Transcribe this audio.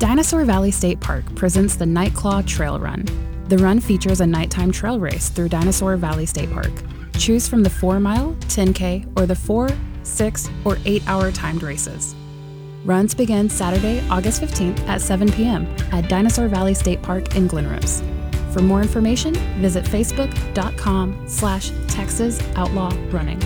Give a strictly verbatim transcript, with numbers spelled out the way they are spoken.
Dinosaur Valley State Park presents the Nightclaw Trail Run. The run features a nighttime trail race through Dinosaur Valley State Park. Choose from the four mile, ten K, or the four, six, or eight hour timed races. Runs begin Saturday, August fifteenth at seven p m at Dinosaur Valley State Park in Glen Rose. For more information, visit facebook dot com slash Texas Outlaw Running.